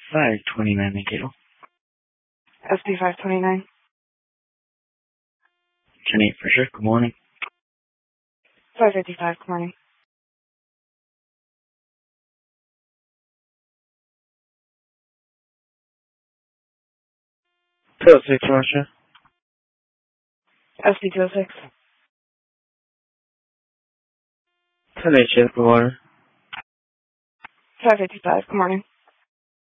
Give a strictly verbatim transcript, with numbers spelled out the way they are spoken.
five twenty-nine Mankato. S B five twenty-nine. ten eight for sure. Good morning. five fifty-five, good morning. two oh six, Russia. S B two oh six. ten eight, Ship, good water. five fifty-five, good morning.